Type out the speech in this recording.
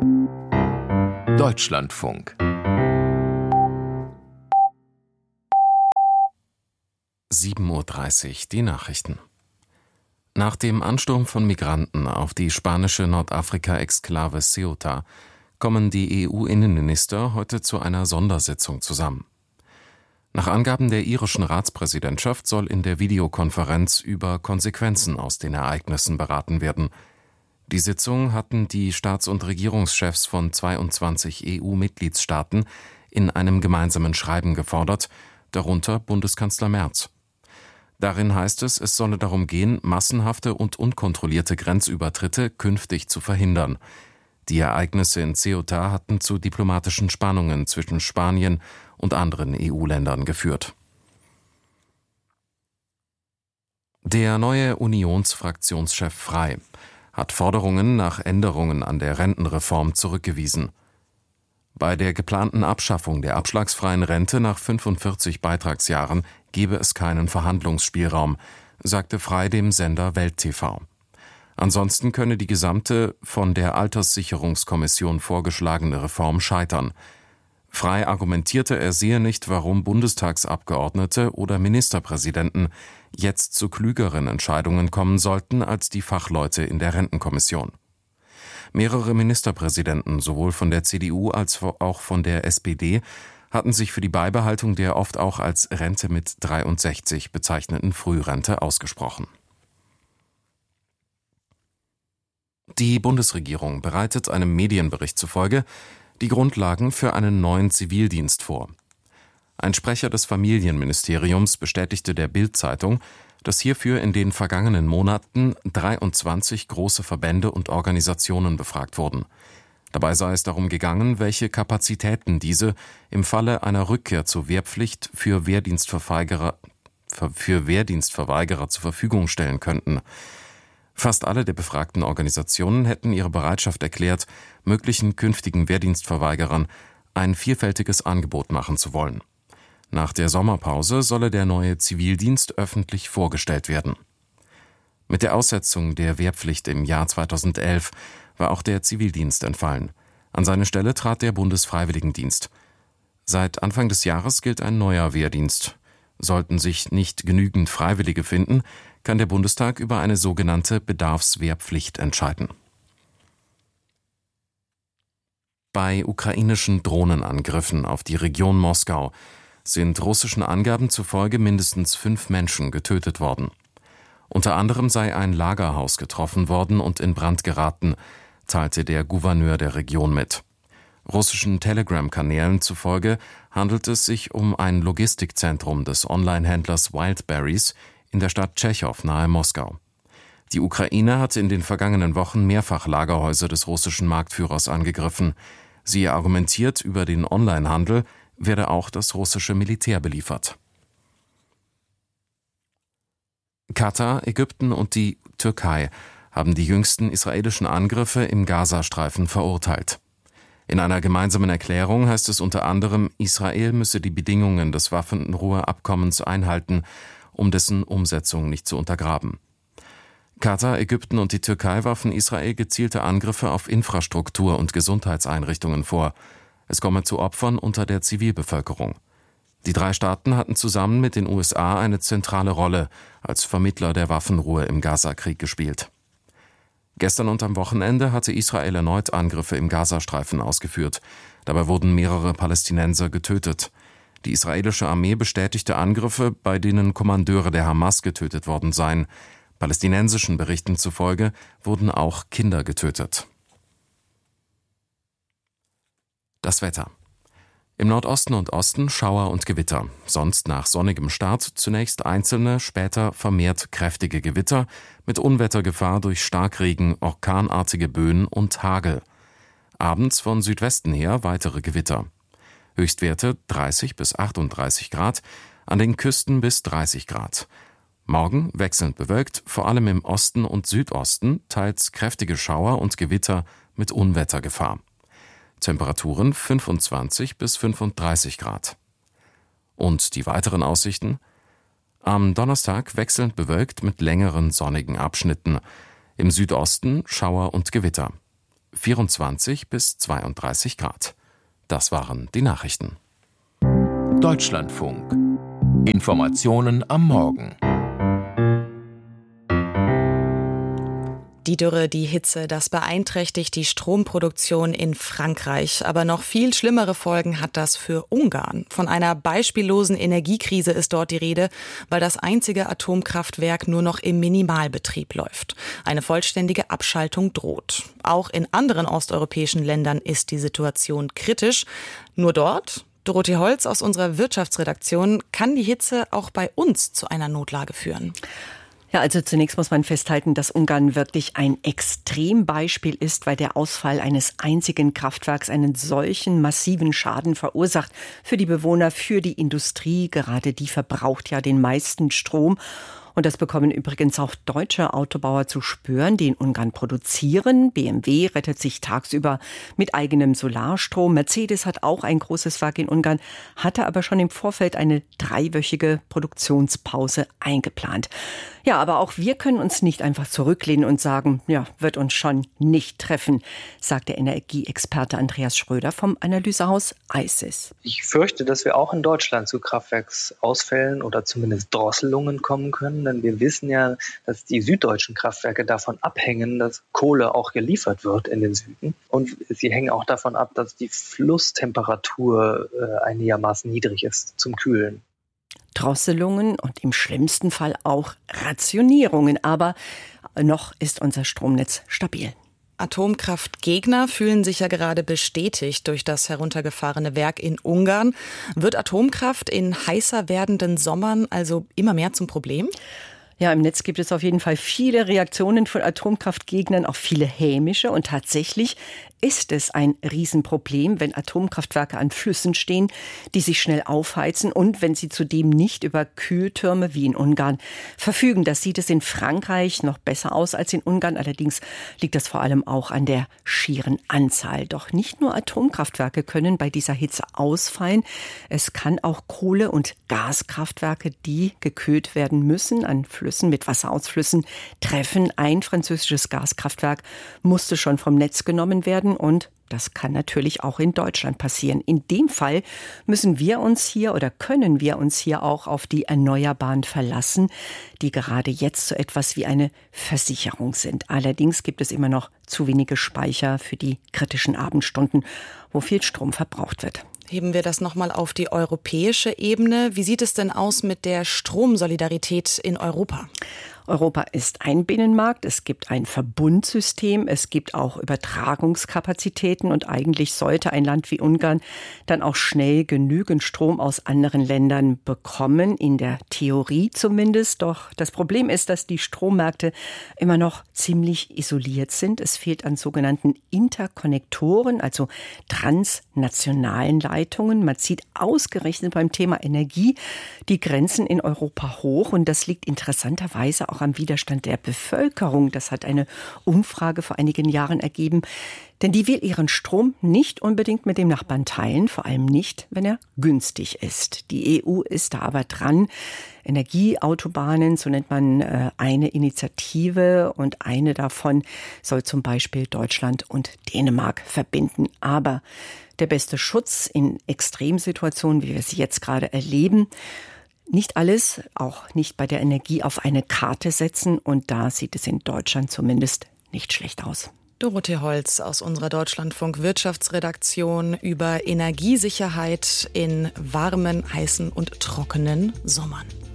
Deutschlandfunk 7:30 Uhr, die Nachrichten. Nach dem Ansturm von Migranten auf die spanische Nordafrika-Exklave Ceuta kommen die EU-Innenminister heute zu einer Sondersitzung zusammen. Nach Angaben der irischen Ratspräsidentschaft soll in der Videokonferenz über Konsequenzen aus den Ereignissen beraten werden. Die Sitzung hatten die Staats- und Regierungschefs von 22 EU-Mitgliedstaaten in einem gemeinsamen Schreiben gefordert, darunter Bundeskanzler Merz. Darin heißt es, es solle darum gehen, massenhafte und unkontrollierte Grenzübertritte künftig zu verhindern. Die Ereignisse in Ceuta hatten zu diplomatischen Spannungen zwischen Spanien und anderen EU-Ländern geführt. Der neue Unionsfraktionschef Frey hat Forderungen nach Änderungen an der Rentenreform zurückgewiesen. Bei der geplanten Abschaffung der abschlagsfreien Rente nach 45 Beitragsjahren gebe es keinen Verhandlungsspielraum, sagte Frey dem Sender Welt TV. Ansonsten könne die gesamte von der Alterssicherungskommission vorgeschlagene Reform scheitern. Frey argumentierte, er sehe nicht, warum Bundestagsabgeordnete oder Ministerpräsidenten jetzt zu klügeren Entscheidungen kommen sollten als die Fachleute in der Rentenkommission. Mehrere Ministerpräsidenten, sowohl von der CDU als auch von der SPD, hatten sich für die Beibehaltung der oft auch als Rente mit 63 bezeichneten Frührente ausgesprochen. Die Bundesregierung bereitet einem Medienbericht zufolge die Grundlagen für einen neuen Zivildienst vor. Ein Sprecher des Familienministeriums bestätigte der Bild-Zeitung, dass hierfür in den vergangenen Monaten 23 große Verbände und Organisationen befragt wurden. Dabei sei es darum gegangen, welche Kapazitäten diese im Falle einer Rückkehr zur Wehrpflicht für Wehrdienstverweigerer zur Verfügung stellen könnten. Fast alle der befragten Organisationen hätten ihre Bereitschaft erklärt, möglichen künftigen Wehrdienstverweigerern ein vielfältiges Angebot machen zu wollen. Nach der Sommerpause solle der neue Zivildienst öffentlich vorgestellt werden. Mit der Aussetzung der Wehrpflicht im Jahr 2011 war auch der Zivildienst entfallen. An seine Stelle trat der Bundesfreiwilligendienst. Seit Anfang des Jahres gilt ein neuer Wehrdienst. Sollten sich nicht genügend Freiwillige finden, kann der Bundestag über eine sogenannte Bedarfswehrpflicht entscheiden. Bei ukrainischen Drohnenangriffen auf die Region Moskau sind russischen Angaben zufolge mindestens 5 Menschen getötet worden. Unter anderem sei ein Lagerhaus getroffen worden und in Brand geraten, teilte der Gouverneur der Region mit. Russischen Telegram-Kanälen zufolge handelt es sich um ein Logistikzentrum des Online-Händlers Wildberries in der Stadt Tschechow nahe Moskau. Die Ukraine hatte in den vergangenen Wochen mehrfach Lagerhäuser des russischen Marktführers angegriffen. Sie argumentiert, über den Onlinehandel werde auch das russische Militär beliefert. Katar, Ägypten und die Türkei haben die jüngsten israelischen Angriffe im Gazastreifen verurteilt. In einer gemeinsamen Erklärung heißt es unter anderem, Israel müsse die Bedingungen des Waffenruheabkommens einhalten, um dessen Umsetzung nicht zu untergraben. Katar, Ägypten und die Türkei warfen Israel gezielte Angriffe auf Infrastruktur und Gesundheitseinrichtungen vor. Es komme zu Opfern unter der Zivilbevölkerung. Die 3 Staaten hatten zusammen mit den USA eine zentrale Rolle als Vermittler der Waffenruhe im Gazakrieg gespielt. Gestern und am Wochenende hatte Israel erneut Angriffe im Gazastreifen ausgeführt. Dabei wurden mehrere Palästinenser getötet. Die israelische Armee bestätigte Angriffe, bei denen Kommandeure der Hamas getötet worden seien. Palästinensischen Berichten zufolge wurden auch Kinder getötet. Das Wetter. Im Nordosten und Osten Schauer und Gewitter. Sonst nach sonnigem Start zunächst einzelne, später vermehrt kräftige Gewitter mit Unwettergefahr durch Starkregen, orkanartige Böen und Hagel. Abends von Südwesten her weitere Gewitter. Höchstwerte 30 bis 38 Grad, an den Küsten bis 30 Grad. Morgen wechselnd bewölkt, vor allem im Osten und Südosten, teils kräftige Schauer und Gewitter mit Unwettergefahr. Temperaturen 25 bis 35 Grad. Und die weiteren Aussichten? Am Donnerstag wechselnd bewölkt mit längeren sonnigen Abschnitten. Im Südosten Schauer und Gewitter. 24 bis 32 Grad. Das waren die Nachrichten. Deutschlandfunk. Informationen am Morgen. Die Dürre, die Hitze, das beeinträchtigt die Stromproduktion in Frankreich. Aber noch viel schlimmere Folgen hat das für Ungarn. Von einer beispiellosen Energiekrise ist dort die Rede, weil das einzige Atomkraftwerk nur noch im Minimalbetrieb läuft. Eine vollständige Abschaltung droht. Auch in anderen osteuropäischen Ländern ist die Situation kritisch. Nur dort, Dorothee Holz aus unserer Wirtschaftsredaktion, kann die Hitze auch bei uns zu einer Notlage führen. Ja, also zunächst muss man festhalten, dass Ungarn wirklich ein Extrembeispiel ist, weil der Ausfall eines einzigen Kraftwerks einen solchen massiven Schaden verursacht für die Bewohner, für die Industrie. Gerade die verbraucht ja den meisten Strom. Und das bekommen übrigens auch deutsche Autobauer zu spüren, die in Ungarn produzieren. BMW rettet sich tagsüber mit eigenem Solarstrom. Mercedes hat auch ein großes Werk in Ungarn, hatte aber schon im Vorfeld eine 3-wöchige Produktionspause eingeplant. Ja, aber auch wir können uns nicht einfach zurücklehnen und sagen, ja, wird uns schon nicht treffen, sagt der Energieexperte Andreas Schröder vom Analysehaus ICIS. Ich fürchte, dass wir auch in Deutschland zu Kraftwerksausfällen oder zumindest Drosselungen kommen können, denn wir wissen ja, dass die süddeutschen Kraftwerke davon abhängen, dass Kohle auch geliefert wird in den Süden. Und sie hängen auch davon ab, dass die Flusstemperatur einigermaßen niedrig ist zum Kühlen. Drosselungen und im schlimmsten Fall auch Rationierungen. Aber noch ist unser Stromnetz stabil. Atomkraftgegner fühlen sich ja gerade bestätigt durch das heruntergefahrene Werk in Ungarn. Wird Atomkraft in heißer werdenden Sommern also immer mehr zum Problem? Ja, im Netz gibt es auf jeden Fall viele Reaktionen von Atomkraftgegnern, auch viele hämische. Und tatsächlich ist es ein Riesenproblem, wenn Atomkraftwerke an Flüssen stehen, die sich schnell aufheizen und wenn sie zudem nicht über Kühltürme wie in Ungarn verfügen. Das sieht es in Frankreich noch besser aus als in Ungarn. Allerdings liegt das vor allem auch an der schieren Anzahl. Doch nicht nur Atomkraftwerke können bei dieser Hitze ausfallen. Es kann auch Kohle- und Gaskraftwerke, die gekühlt werden müssen, an Flüssen mit Wasserausflüssen treffen. Ein französisches Gaskraftwerk musste schon vom Netz genommen werden. Und das kann natürlich auch in Deutschland passieren. In dem Fall müssen wir uns hier oder können wir uns hier auch auf die Erneuerbaren verlassen, die gerade jetzt so etwas wie eine Versicherung sind. Allerdings gibt es immer noch zu wenige Speicher für die kritischen Abendstunden, wo viel Strom verbraucht wird. Heben wir das nochmal auf die europäische Ebene. Wie sieht es denn aus mit der Stromsolidarität in Europa? Europa ist ein Binnenmarkt, es gibt ein Verbundsystem, es gibt auch Übertragungskapazitäten und eigentlich sollte ein Land wie Ungarn dann auch schnell genügend Strom aus anderen Ländern bekommen, in der Theorie zumindest. Doch das Problem ist, dass die Strommärkte immer noch ziemlich isoliert sind. Es fehlt an sogenannten Interkonnektoren, also transnationalen Leitungen. Man zieht ausgerechnet beim Thema Energie die Grenzen in Europa hoch und das liegt interessanterweise auch am Widerstand der Bevölkerung. Das hat eine Umfrage vor einigen Jahren ergeben. Denn die will ihren Strom nicht unbedingt mit dem Nachbarn teilen, vor allem nicht, wenn er günstig ist. Die EU ist da aber dran. Energieautobahnen, so nennt man eine Initiative und eine davon soll zum Beispiel Deutschland und Dänemark verbinden. Aber der beste Schutz in Extremsituationen, wie wir sie jetzt gerade erleben, nicht alles, auch nicht bei der Energie auf eine Karte setzen. Und da sieht es in Deutschland zumindest nicht schlecht aus. Dorothee Holz aus unserer Deutschlandfunk Wirtschaftsredaktion über Energiesicherheit in warmen, heißen und trockenen Sommern.